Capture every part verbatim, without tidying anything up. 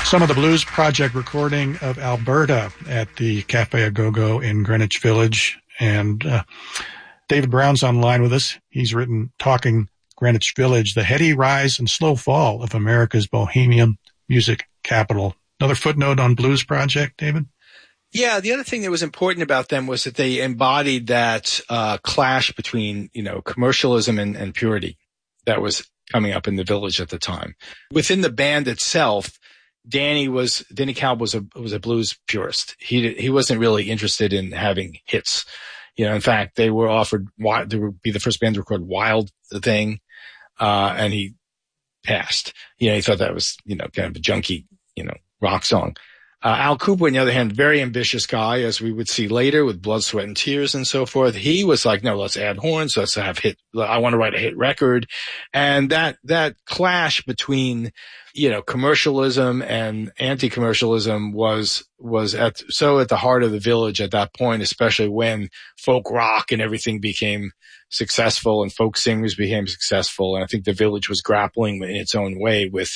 some of the Blues Project recording of Alberta at the Cafe A Go-Go in Greenwich Village. And uh, David Brown's online with us. He's written Talking Greenwich Village, the heady rise and slow fall of America's bohemian music capital. Another footnote on Blues Project, David? Yeah, the other thing that was important about them was that they embodied that uh clash between, you know, commercialism and, and purity that was coming up in the Village at the time. Within the band itself, Danny was Danny Kalb was a was a blues purist. He he wasn't really interested in having hits. You know, in fact, they were offered they would be the first band to record Wild Thing, uh, and he passed. You know, he thought that was, you know, kind of a junky, you know, rock song. Uh, Al Kooper, on the other hand, very ambitious guy, as we would see later with Blood, Sweat, and Tears and so forth. He was like, no, let's add horns. Let's have hit. I want to write a hit record. And that, that clash between, you know, commercialism and anti-commercialism was, was at, so at the heart of the Village at that point, especially when folk rock and everything became successful and folk singers became successful. And I think the Village was grappling in its own way with,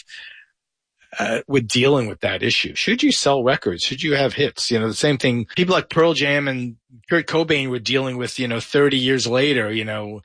Uh, with dealing with that issue. Should you sell records? Should you have hits? You know, the same thing people like Pearl Jam and Kurt Cobain were dealing with, you know, thirty years later, you know,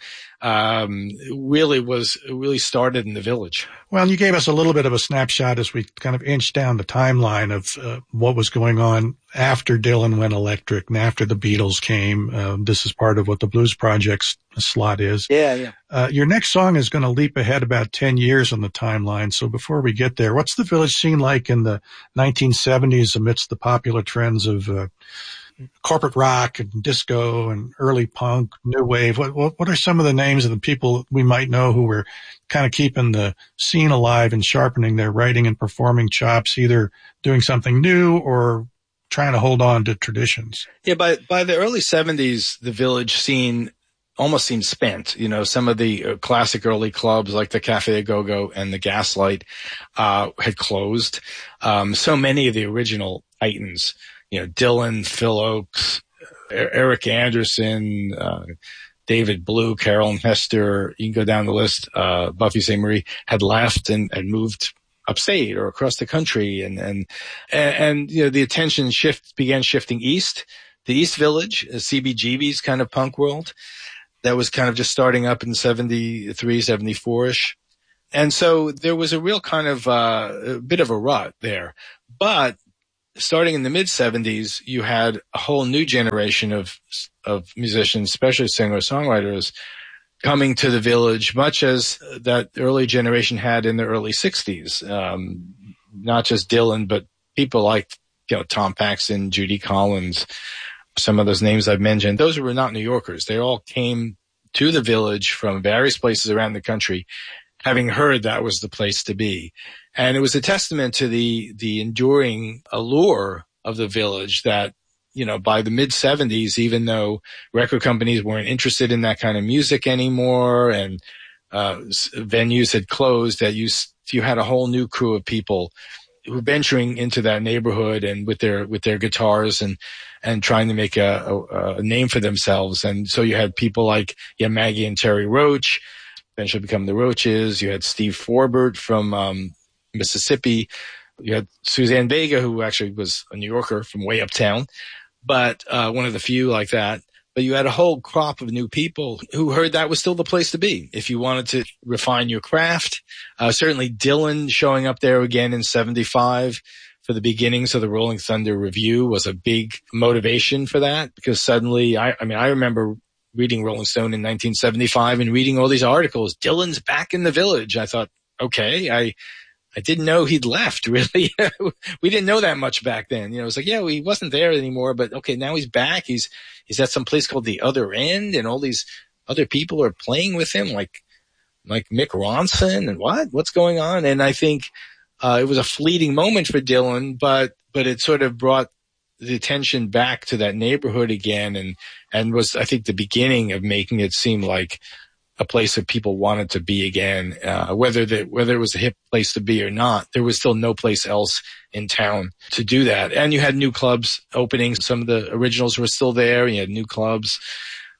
um, really was, really started in the Village. Well, you gave us a little bit of a snapshot as we kind of inched down the timeline of uh, what was going on after Dylan went electric and after the Beatles came. Uh, this is part of what the Blues Project's slot is. Yeah, yeah. Uh, your next song is going to leap ahead about ten years on the timeline. So before we get there, what's the Village scene like in the nineteen seventies amidst the popular trends of uh, corporate rock and disco and early punk, new wave? What, what what are some of the names of the people we might know who were kind of keeping the scene alive and sharpening their writing and performing chops, either doing something new or trying to hold on to traditions? Yeah, by by the early seventies, the Village scene almost seemed spent. You know, some of the uh, classic early clubs like the Cafe A Go-Go and the Gaslight uh had closed. Um so many of the original Titans, you know, Dylan, Phil Ochs, Eric Anderson, uh, David Blue, Carolyn Hester, you can go down the list, uh, Buffy Sainte Marie had left and, and moved upstate or across the country. And, and, and, and, you know, the attention shift began shifting east, the East Village, C B G B's kind of punk world that was kind of just starting up in seventy-three, seventy-four-ish. And so there was a real kind of, uh, a bit of a rut there, but starting in the mid seventies, you had a whole new generation of of musicians, especially singer-songwriters, coming to the Village, much as that early generation had in the early sixties. Um, not just Dylan, but people like, you know, Tom Paxton, Judy Collins, some of those names I've mentioned. Those were not New Yorkers. They all came to the Village from various places around the country, having heard that was the place to be. And it was a testament to the, the enduring allure of the Village that, you know, by the mid seventies, even though record companies weren't interested in that kind of music anymore and, uh, venues had closed, that you, you had a whole new crew of people who were venturing into that neighborhood and with their, with their guitars and, and trying to make a, a, a name for themselves. And so you had people like, yeah, Maggie and Terry Roach, eventually become the Roaches. You had Steve Forbert from, um, Mississippi. You had Suzanne Vega, who actually was a New Yorker from way uptown, but uh one of the few like that. But you had a whole crop of new people who heard that was still the place to be if you wanted to refine your craft. Uh certainly Dylan showing up there again in seventy-five for the beginnings of the Rolling Thunder Review was a big motivation for that, because suddenly, I, I mean, I remember reading Rolling Stone in nineteen seventy-five and reading all these articles. Dylan's back in the Village. I thought, okay, I I didn't know he'd left, really. We didn't know that much back then. You know, it was like, yeah, well, he wasn't there anymore, but okay, now he's back. He's, he's at some place called The Other End, and all these other people are playing with him, like, like Mick Ronson, and what? What's going on? And I think, uh, it was a fleeting moment for Dylan, but, but it sort of brought the attention back to that neighborhood again, and, and was, I think, the beginning of making it seem like a place that people wanted to be again, uh, whether that, whether it was a hip place to be or not, there was still no place else in town to do that. And you had new clubs opening. Some of the originals were still there. You had new clubs.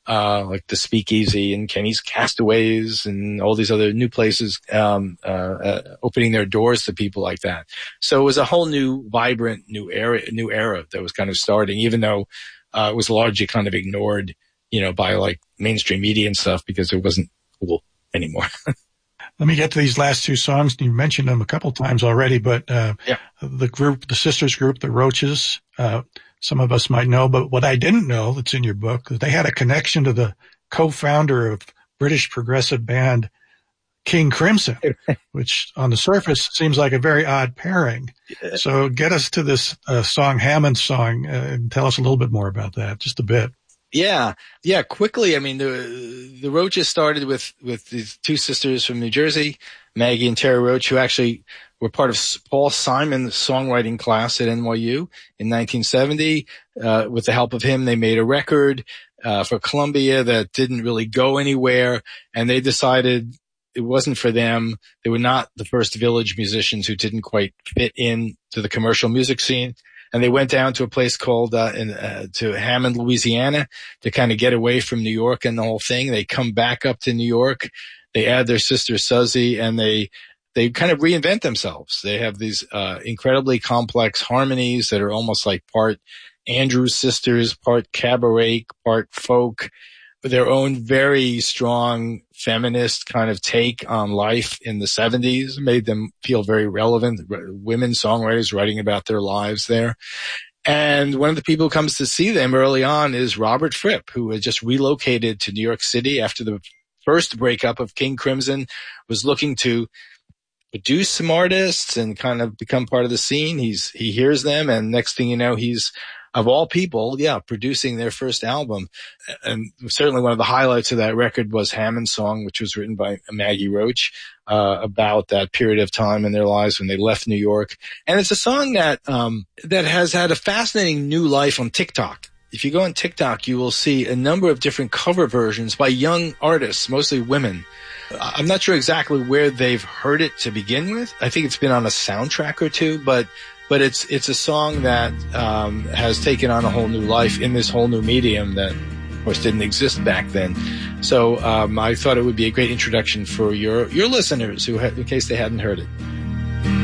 uh, like the Speakeasy and Kenny's Castaways and all these other new places, um, uh, uh, opening their doors to people like that. So it was a whole new, vibrant, new era, new era that was kind of starting, even though, uh, it was largely kind of ignored, you know, by like mainstream media and stuff because it wasn't cool anymore. Let me get to these last two songs. You mentioned them a couple times already, but uh, yeah. the group, the sisters group, the Roaches, uh, some of us might know, but what I didn't know that's in your book, that they had a connection to the co-founder of British progressive band King Crimson, which on the surface seems like a very odd pairing. Yeah. So get us to this uh, song, Hammond's song, uh, and tell us a little bit more about that, just a bit. Yeah. Yeah. Quickly. I mean, the, the Roaches started with, with these two sisters from New Jersey, Maggie and Terry Roach, who actually were part of Paul Simon's songwriting class at N Y U in nineteen seventy. Uh, with the help of him, they made a record, uh, for Columbia that didn't really go anywhere. And they decided it wasn't for them. They were not the first Village musicians who didn't quite fit in to the commercial music scene. And they went down to a place called, uh, in, uh, to Hammond, Louisiana to kind of get away from New York and the whole thing. They come back up to New York. They add their sister Suzy and they, they kind of reinvent themselves. They have these, uh, incredibly complex harmonies that are almost like part Andrews Sisters, part cabaret, part folk, their own very strong feminist kind of take on life in the seventies, made them feel very relevant. Women songwriters writing about their lives there. And one of the people who comes to see them early on is Robert Fripp, who had just relocated to New York City after the first breakup of King Crimson, was looking to produce some artists and kind of become part of the scene. He's, he hears them, and next thing you know, he's, of all people, yeah, producing their first album. And certainly one of the highlights of that record was Hammond's song, which was written by Maggie Roach, uh, about that period of time in their lives when they left New York. And it's a song that, um, that has had a fascinating new life on TikTok. If you go on TikTok, you will see a number of different cover versions by young artists, mostly women. I'm not sure exactly where they've heard it to begin with. I think it's been on a soundtrack or two, but But it's it's a song that um, has taken on a whole new life in this whole new medium that, of course, didn't exist back then. So um, I thought it would be a great introduction for your your listeners who, ha- in case they hadn't heard it.